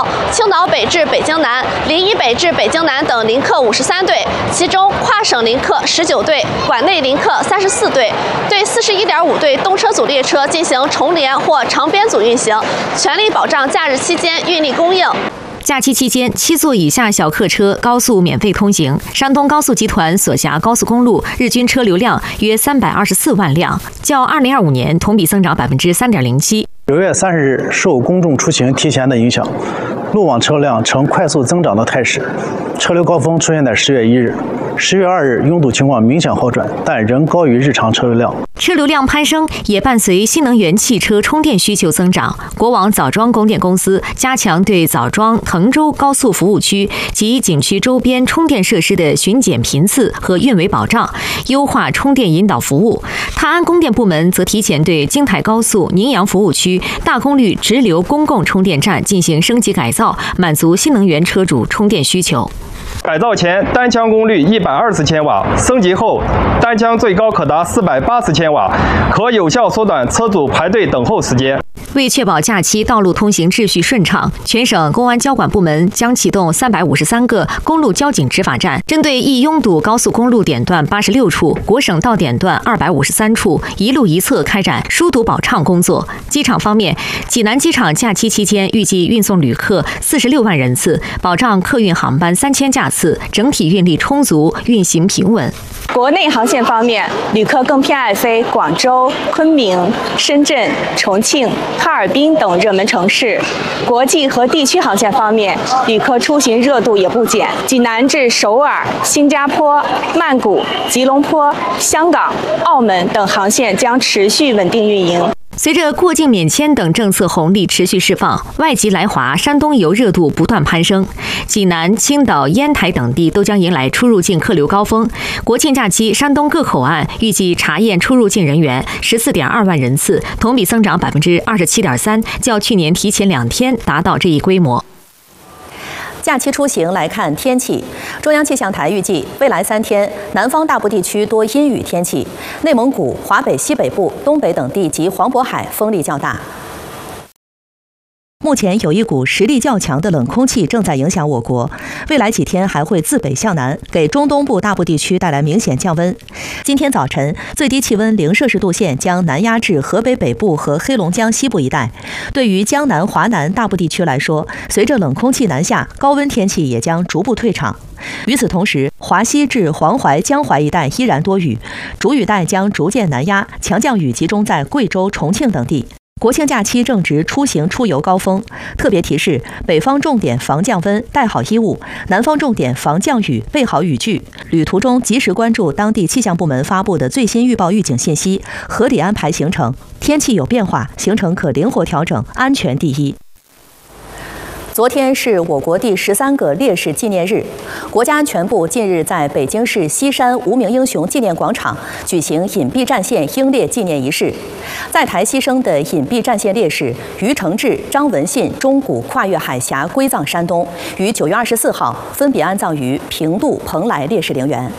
青岛北至北京南、临沂北至北京南等临客53队，其中跨省临客19队，管内临客34队，对41.5对动车组列车进行重联或长编组运行，全力保障假日期间运力供应。 假期期间，7座以下小客车高速免费通行。山东高速集团所辖高速公路日均车流量约324万辆，较2025年同比增长3.07%。 9月30日，受公众出行提前的影响，路网车辆呈快速增长的态势，车流高峰出现在10月1日。10月2日，拥堵情况明显好转，但仍高于日常车流量。 车流量攀升也伴随新能源汽车充电需求增长。国网枣庄供电公司加强对枣庄、滕州高速服务区及景区周边充电设施的巡检频次和运维保障，优化充电引导服务。泰安供电部门则提前对京台高速宁阳服务区大功率直流公共充电站进行升级改造，满足新能源车主充电需求。 改造前单枪功率120千瓦，升级后单枪最高可达480千瓦，可有效缩短车主排队等候时间。 为确保假期道路通行秩序顺畅，全省公安交管部门将启动353个公路交警执法站，针对易拥堵高速公路点段86处、国省道点段253处，一路一侧开展疏堵保畅工作。机场方面，济南机场假期期间预计运送旅客46万人次，保障客运航班3000架次，整体运力充足，运行平稳。 国内航线方面，旅客更偏爱飞广州、昆明、深圳、重庆、哈尔滨等热门城市。国际和地区航线方面，旅客出行热度也不减，济南至首尔、新加坡、曼谷、吉隆坡、香港、澳门等航线将持续稳定运营。 随着过境免签等政策红利持续释放，外籍来华山东游热度不断攀升。济南、青岛、烟台等地都将迎来出入境客流高峰。国庆假期，山东各口岸预计查验出入境人员14.2万人次，同比增长27.3%，较去年提前2天达到这一规模。 假期出行来看天气，中央气象台预计未来3天，南方大部地区多阴雨天气，内蒙古、华北西北部、东北等地及黄渤海风力较大。目前有一股实力较强的冷空气正在影响我国，未来几天还会自北向南，给中东部大部地区带来明显降温。今天早晨最低气温0摄氏度线将南压至河北北部和黑龙江西部一带。对于江南、华南大部地区来说，随着冷空气南下，高温天气也将逐步退场。与此同时，华西至黄淮、江淮一带依然多雨，主雨带将逐渐南压，强降雨集中在贵州、重庆等地。国庆假期正值出行出游高峰，特别提示：北方重点防降温，带好衣物；南方重点防降雨，备好雨具。旅途中及时关注当地气象部门发布的最新预报预警信息，合理安排行程。天气有变化，行程可灵活调整，安全第一。昨天是我国第13个烈士纪念日，国家安全部近日在北京市西山无名英雄纪念广场举行隐蔽战线英烈纪念仪式。在台牺牲的隐蔽战线烈士于承志、张文信中古跨越海峡归葬山东，于9月24号分别安葬于平度、蓬莱烈士陵园。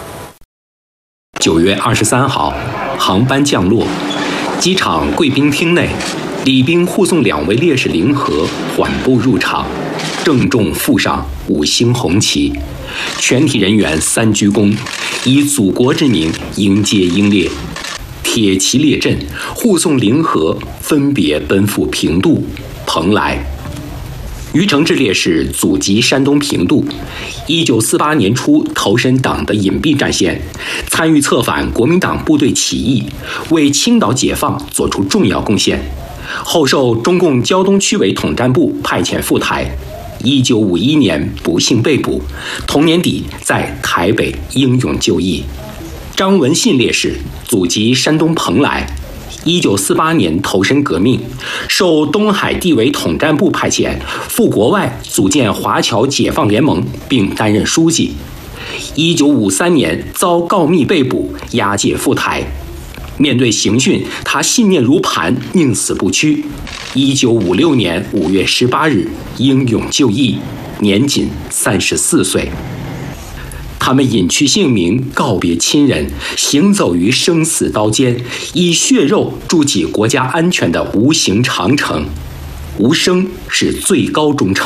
9月23号，航班降落，机场贵宾厅内，礼宾护送2位烈士灵盒缓步入场，郑重附上5星红旗，全体人员3鞠躬，以祖国之名迎接英烈。铁骑列阵，护送灵盒分别奔赴平度、蓬莱。于承志烈士祖籍山东平度，1948年初投身党的隐蔽战线，参与策反国民党部队起义，为青岛解放做出重要贡献。后受中共胶东区委统战部派遣赴台，1951年不幸被捕，同年底在台北英勇就义。张文信烈士祖籍山东蓬莱，1948年投身革命，受东海地委统战部派遣赴国外组建华侨解放联盟，并担任书记。1953年遭告密被捕，押解赴台。面对刑讯，他信念如磐，宁死不屈。1956年5月18日英勇就义，年仅34岁。他们隐去姓名，告别亲人，行走于生死刀尖，以血肉筑起国家安全的无形长城。无声是最高忠诚。